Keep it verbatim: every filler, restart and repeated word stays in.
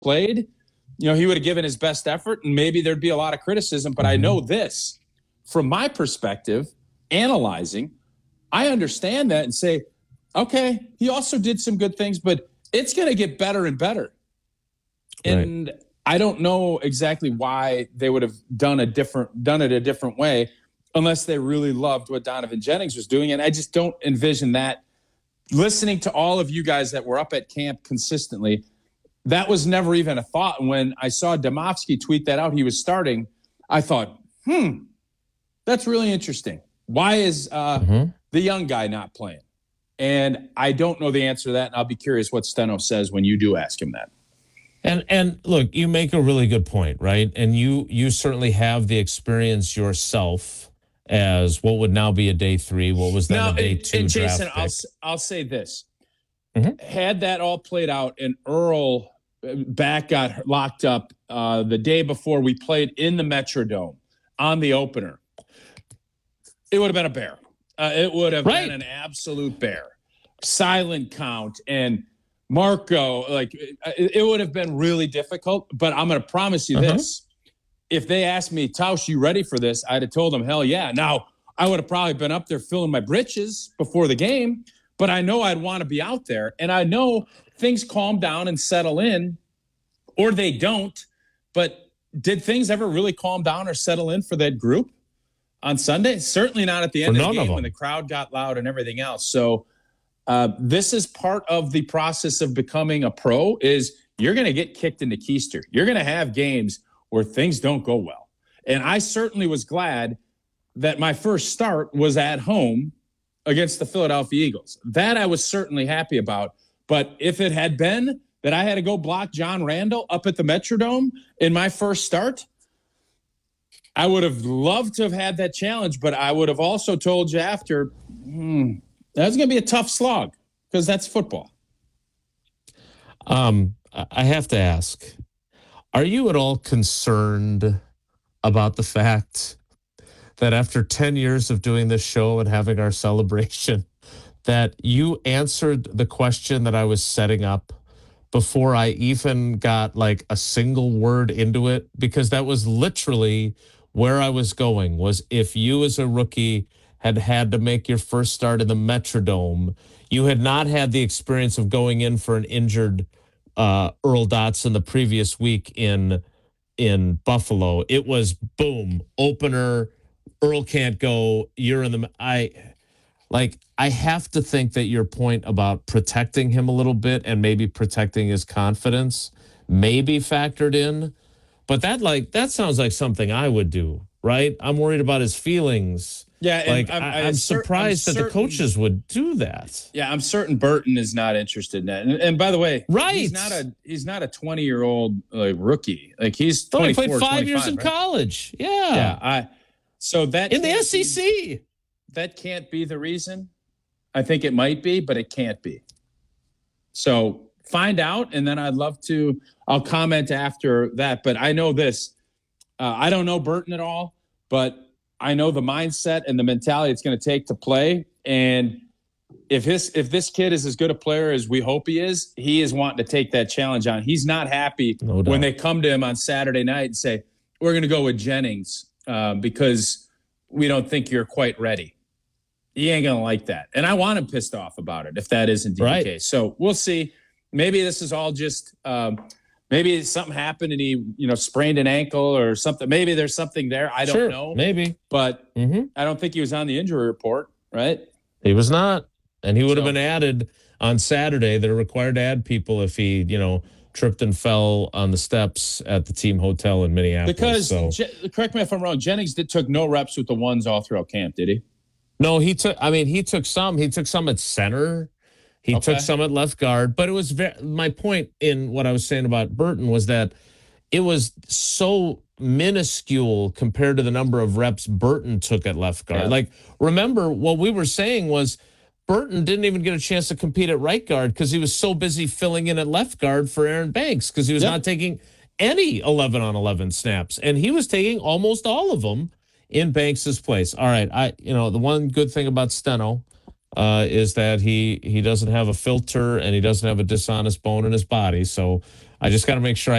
played, you know, he would have given his best effort, and maybe there'd be a lot of criticism. But mm-hmm. I know this, from my perspective, analyzing, I understand that and say, okay, he also did some good things, but it's going to get better and better. Right. And I don't know exactly why they would have done a different, done it a different way, unless they really loved what Donovan Jennings was doing. And I just don't envision that. Listening to all of you guys that were up at camp consistently, that was never even a thought. And when I saw Domofsky tweet that out, he was starting, I thought, hmm, that's really interesting. Why is uh, mm-hmm. the young guy not playing? And I don't know the answer to that, and I'll be curious what Steno says when you do ask him that. And and look, you make a really good point, right? And you you certainly have the experience yourself as what would now be a day three, what was then now, a day and, two and Jason, draft I'll, pick. I'll say this. Mm-hmm. Had that all played out and Earl back got locked up uh, the day before we played in the Metrodome on the opener, it would have been a bear. Uh, it would have right. been an absolute bear. Silent count and Marco, like it, it would have been really difficult. But I'm going to promise you uh-huh. this. If they asked me, Tausch, you ready for this? I'd have told them, hell yeah. Now, I would have probably been up there filling my britches before the game, but I know I'd want to be out there. And I know things calm down and settle in, or they don't. But did things ever really calm down or settle in for that group on Sunday? Certainly not at the end for of the game of when the crowd got loud and everything else. So uh, this is part of the process of becoming a pro is you're going to get kicked into keister. You're going to have games where things don't go well. And I certainly was glad that my first start was at home against the Philadelphia Eagles. That I was certainly happy about. But if it had been that I had to go block John Randall up at the Metrodome in my first start, I would have loved to have had that challenge, but I would have also told you after, hmm, that's going to be a tough slog because that's football. Um, I have to ask, are you at all concerned about the fact that after ten years of doing this show and having our celebration, that you answered the question that I was setting up before I even got like a single word into it? Because that was literally where I was going, was if you as a rookie had had to make your first start in the Metrodome, you had not had the experience of going in for an injured uh, Earl Dotson the previous week in in Buffalo. It was boom, opener, Earl can't go, you're in the I like I have to think that your point about protecting him a little bit and maybe protecting his confidence may be factored in. But that like that sounds like something I would do, right? I'm worried about his feelings. Yeah, like I'm, I, I'm, I'm surprised I'm that certain, the coaches would do that. Yeah, I'm certain Burton is not interested in that. And, and by the way, right, he's not a he's not a twenty year old like, rookie. Like he's oh, he played five years in right? college. Yeah, yeah. I so that in the S E C, be, that can't be the reason. I think it might be, but it can't be. So find out, and then I'd love to. I'll comment after that. But I know this. Uh, I don't know Burton at all, but I know the mindset and the mentality it's going to take to play. And if his if this kid is as good a player as we hope he is, he is wanting to take that challenge on. He's not happy no when they come to him on Saturday night and say, we're going to go with Jennings uh, because we don't think you're quite ready. He ain't going to like that. And I want him pissed off about it if that is indeed right. the case. So we'll see. Maybe this is all just um, – maybe something happened and he, you know, sprained an ankle or something. Maybe there's something there. I don't sure, know. Maybe. But mm-hmm. I don't think he was on the injury report, right? He was not. And he would so. have been added on Saturday. They're required to add people if he, you know, tripped and fell on the steps at the team hotel in Minneapolis. Because, so. Je- correct me if I'm wrong, Jennings did took no reps with the ones all throughout camp, did he? No, he took, I mean, he took some. He took some at center. He okay. took some at left guard, but it was very, my point in what I was saying about Burton was that it was so minuscule compared to the number of reps Burton took at left guard. Yeah. Like, remember what we were saying was Burton didn't even get a chance to compete at right guard because he was so busy filling in at left guard for Aaron Banks because he was yep. not taking any eleven on eleven snaps, and he was taking almost all of them in Banks's place. All right, I you know the one good thing about Steno. Uh, is that he he doesn't have a filter and he doesn't have a dishonest bone in his body. So I just got to make sure I